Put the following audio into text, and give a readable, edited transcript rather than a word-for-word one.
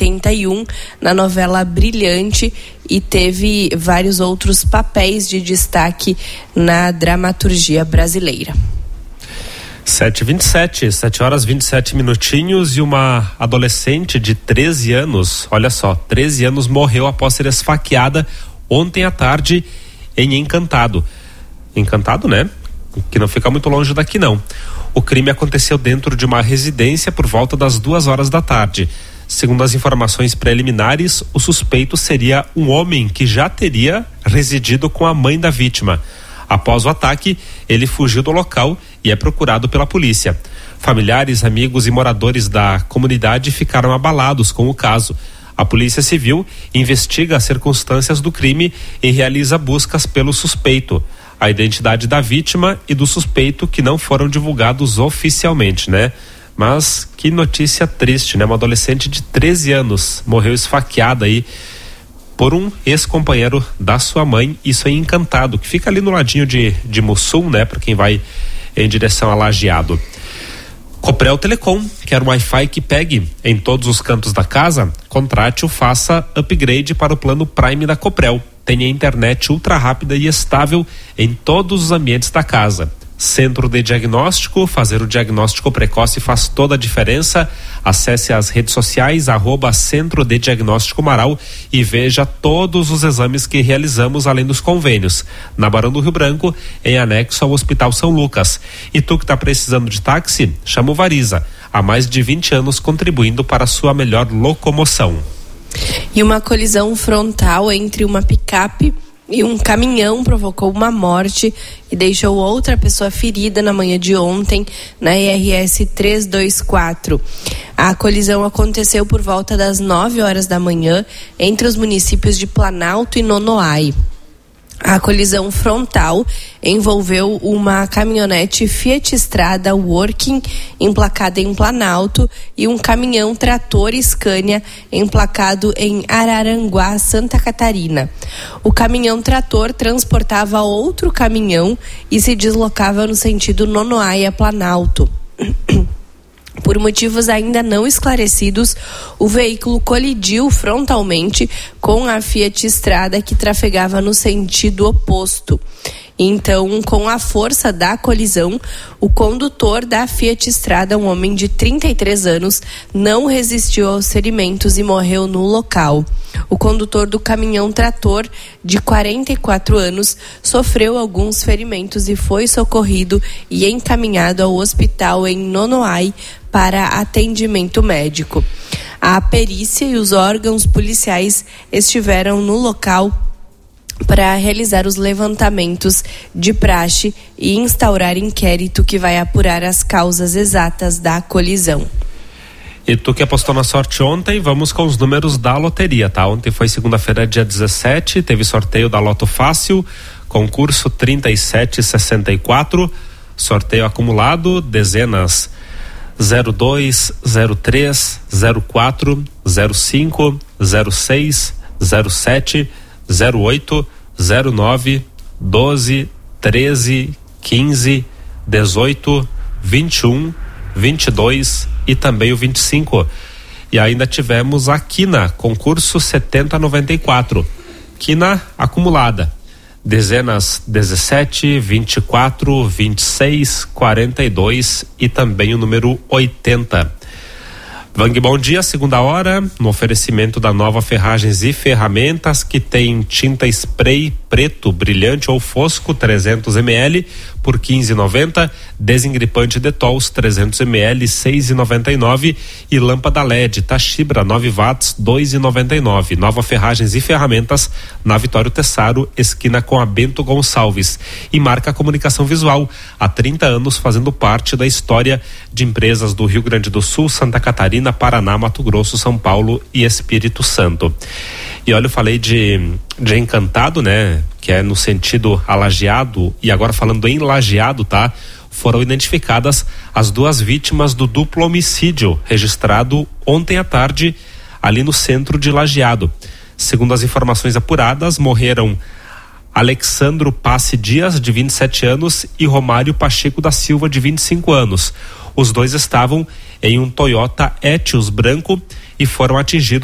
81, na novela Brilhante, e teve vários outros papéis de destaque na dramaturgia brasileira. 7h27, 7h27, e uma adolescente de 13 anos, olha só, 13 anos, morreu após ser esfaqueada ontem à tarde em Encantado. Encantado, né? Que não fica muito longe daqui, não. O crime aconteceu dentro de uma residência por volta das 2h da tarde. Segundo as informações preliminares, o suspeito seria um homem que já teria residido com a mãe da vítima. Após o ataque, ele fugiu do local e é procurado pela polícia. Familiares, amigos e moradores da comunidade ficaram abalados com o caso. A Polícia Civil investiga as circunstâncias do crime e realiza buscas pelo suspeito. A identidade da vítima e do suspeito que não foram divulgados oficialmente, né? Mas que notícia triste, né? Uma adolescente de 13 anos morreu esfaqueada aí por um ex-companheiro da sua mãe, isso em Encantado, que fica ali no ladinho de Mussum, né? Para quem vai em direção a Lajeado. Coprel Telecom, quer um Wi-Fi que pegue em todos os cantos da casa? Contrate ou faça upgrade para o plano Prime da Coprel. Tenha internet ultra rápida e estável em todos os ambientes da casa. Centro de Diagnóstico, fazer o diagnóstico precoce faz toda a diferença. Acesse as redes sociais @Centro de Diagnóstico Marau e veja todos os exames que realizamos além dos convênios. Na Barão do Rio Branco, em anexo ao Hospital São Lucas. E tu que está precisando de táxi, chama o Variza. Há mais de 20 anos contribuindo para a sua melhor locomoção. E uma colisão frontal entre uma picape e um caminhão provocou uma morte e deixou outra pessoa ferida na manhã de ontem na IRS 324. A colisão aconteceu por volta das 9h da manhã entre os municípios de Planalto e Nonoai. A colisão frontal envolveu uma caminhonete Fiat Strada Working emplacada em Planalto e um caminhão trator Scania emplacado em Araranguá, Santa Catarina. O caminhão trator transportava outro caminhão e se deslocava no sentido Nonoai a Planalto. Por motivos ainda não esclarecidos, o veículo colidiu frontalmente com a Fiat Strada que trafegava no sentido oposto. Então, com a força da colisão, o condutor da Fiat Strada, um homem de 33 anos, não resistiu aos ferimentos e morreu no local. O condutor do caminhão trator, de 44 anos, sofreu alguns ferimentos e foi socorrido e encaminhado ao hospital em Nonoai para atendimento médico. A perícia e os órgãos policiais estiveram no local para realizar os levantamentos de praxe e instaurar inquérito que vai apurar as causas exatas da colisão. E tu que apostou na sorte ontem, vamos com os números da loteria, tá? Ontem foi segunda-feira, dia 17, teve sorteio da Loto Fácil, concurso 3764, sorteio acumulado, dezenas 02, 03, 04, 05, 06, 07, 08, 09, 12, 13, 15, 18, 21, 22 e também o 25. E ainda tivemos a Quina, concurso 7094. Quina acumulada. Dezenas 17, 24, 26, 42 e também o número 80. Vang, bom dia, segunda hora, no oferecimento da Nova Ferragens e Ferramentas, que tem tinta spray preto, brilhante ou fosco 300 ml por 15,90, desengripante Dettol 300 ml 6,99 e lâmpada LED Tachibra 9 watts 2,99. Nova Ferragens e Ferramentas na Vitório Tessaro, esquina com a Bento Gonçalves, e Marca Comunicação Visual, há 30 anos fazendo parte da história de empresas do Rio Grande do Sul, Santa Catarina, Paraná, Mato Grosso, São Paulo e Espírito Santo. E olha, eu falei de Encantado, né? Que é no sentido a Lajeado, e agora falando em Lajeado, tá? Foram identificadas as duas vítimas do duplo homicídio registrado ontem à tarde ali no centro de Lajeado. Segundo as informações apuradas, morreram Alexandro Passe Dias, de 27 anos, e Romário Pacheco da Silva, de 25 anos. Os dois estavam em um Toyota Etios branco e foram atingidos